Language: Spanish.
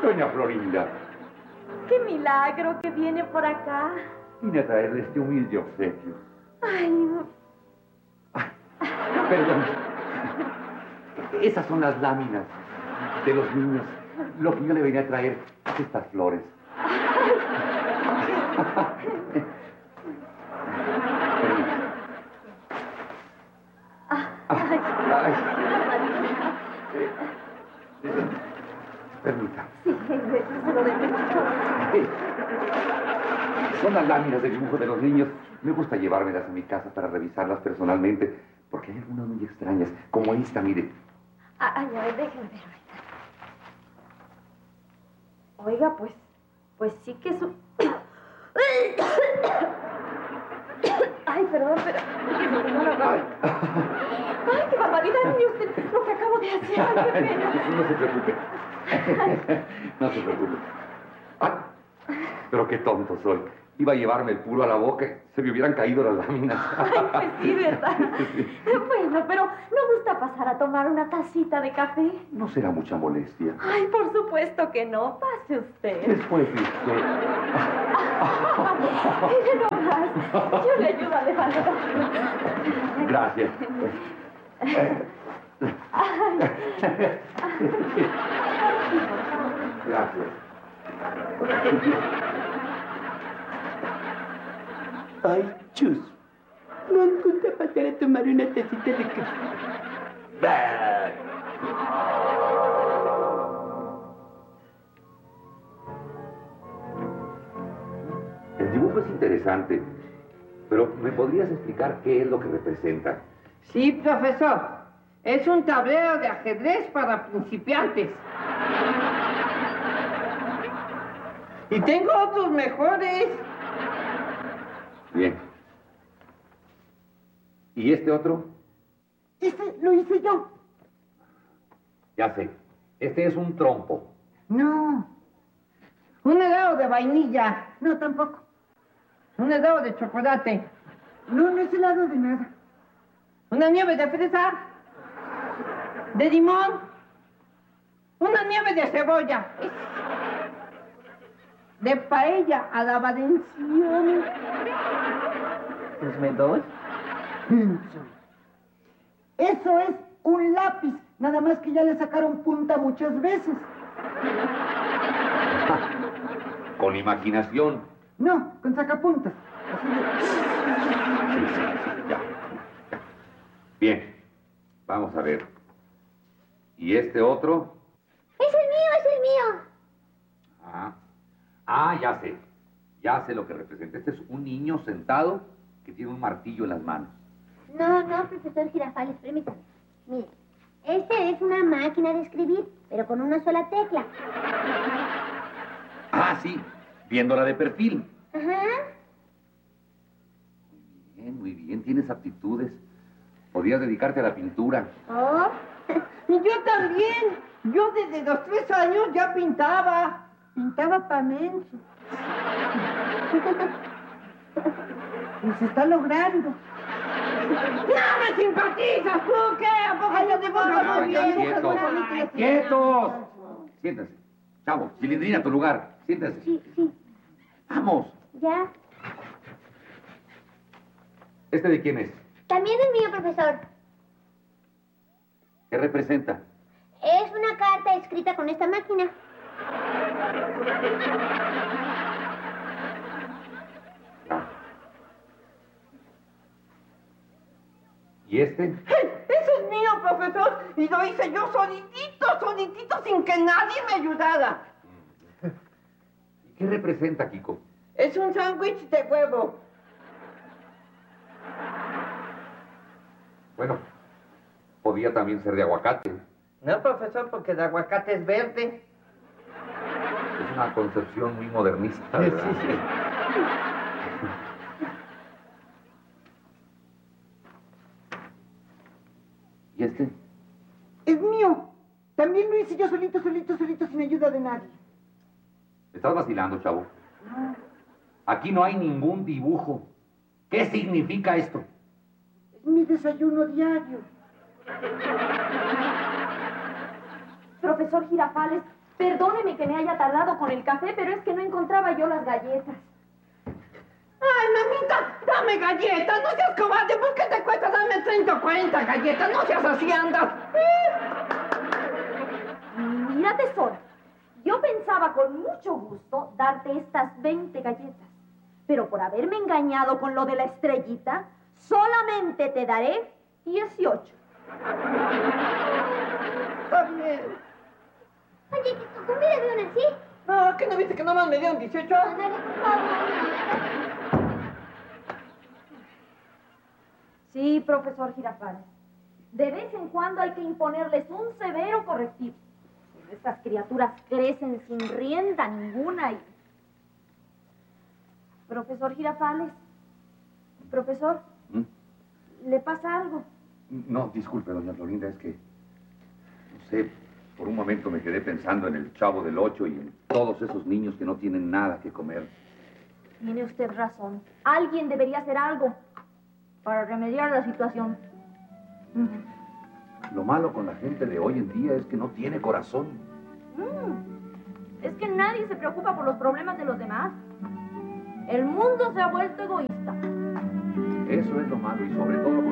Doña Florinda. ¡Qué milagro que viene por acá! Vine a traerle este humilde obsequio. Ay, Perdón. Esas son las láminas de los niños. Lo que yo le venía a traer es estas flores. Permita. Sí, se lo dejo. Son las láminas de dibujo de los niños. Me gusta llevármelas a mi casa para revisarlas personalmente, porque hay algunas muy extrañas, como esta, mire. Ay, a ver, déjame ver ahorita. Oiga, pues sí que es un... Ay, perdón, pero... Ay, qué barbaridad, mire usted lo que acabo de hacer. Ay, qué pena. No se preocupe. No se preocupe. Ay, pero qué tonto soy. Iba a llevarme el puro a la boca y se me hubieran caído las láminas. Ay, pues sí, ¿verdad? Sí. Bueno, pero ¿no gusta pasar a tomar una tacita de café? No será mucha molestia. Ay, por supuesto que no. Pase usted. Después de usted. Mire nomás. Yo le ayudo a levantar. Gracias. Gracias. Ay, chus. No nos gusta pasar a tomar una tacita de café. El dibujo es interesante, pero ¿me podrías explicar qué es lo que representa? Sí, profesor. Es un tablero de ajedrez para principiantes. Y tengo otros mejores. Bien. ¿Y este otro? Ese lo hice yo. Ya sé. Este es un trompo. No, Un helado de vainilla. no tampoco. Un helado de chocolate. No, no es helado de nada. Una nieve de fresa. De limón. Una nieve de cebolla. De paella a la valenciana. Pues me doy. Eso es un lápiz. Nada más que ya le sacaron punta muchas veces. Con imaginación. No, con sacapuntas. Así Ya. Bien. Vamos a ver. ¿Y este otro? Es el mío, es el mío. Ya sé. Ya sé lo que representa. Este es un niño sentado que tiene un martillo en las manos. No, profesor Girafales, permítame. Mire, este es una máquina de escribir, pero con una sola tecla. Sí. Viéndola de perfil. Ajá. Muy bien. Tienes aptitudes. Podrías dedicarte a la pintura. Oh. Y yo también. Yo desde los 3 años ya pintaba. pintaba pa' menso. Y se está logrando. ¡No me simpatizas tú! ¿Qué? ¿A poco yo dibujo muy bien? ¡Quietos! Siéntense. Chavo, Cilindrina, a tu lugar. Siéntense. Sí. Vamos. Ya. ¿Este de quién es? También es mío, profesor. ¿Qué representa? Es una carta escrita con esta máquina. ¿Y este? Ese es mío, profesor. Y lo hice yo solitito, sin que nadie me ayudara. ¿Y qué representa, Kiko? Es un sándwich de huevo. Bueno, podía también ser de aguacate. No, profesor, porque el aguacate es verde. Es una concepción muy modernista, ¿verdad? Sí. ¿Y este? Es mío. También lo hice yo solito, sin ayuda de nadie. ¿Me estás vacilando, chavo? Aquí no hay ningún dibujo. ¿Qué significa esto? Es mi desayuno diario. Profesor Girafales, Perdóneme que me haya tardado con el café, pero es que no encontraba yo las galletas. Ay, mamita, dame galletas, no seas cobarde, ¿por qué te cuesta darme 30 o 40 galletas? No seas así, anda. Mira, tesoro, yo pensaba con mucho gusto darte estas 20 galletas, pero por haberme engañado con lo de la estrellita, solamente te daré 18. Está bien. Oye, ¿cómo me dieron así? No, ¿qué no viste que nomás me dieron 18? Ándale, por favor. Sí, profesor Girafales. De vez en cuando hay que imponerles un severo correctivo. Estas criaturas crecen sin rienda ninguna y... Profesor Girafales. Profesor, ¿le pasa algo? No, disculpe, doña Florinda, es que... No sé, por un momento me quedé pensando en el Chavo del Ocho y en todos esos niños que no tienen nada que comer. Tiene usted razón. Alguien debería hacer algo para remediar la situación. Lo malo con la gente de hoy en día es que no tiene corazón. Es que nadie se preocupa por los problemas de los demás. El mundo se ha vuelto egoísta. Eso es lo malo y sobre todo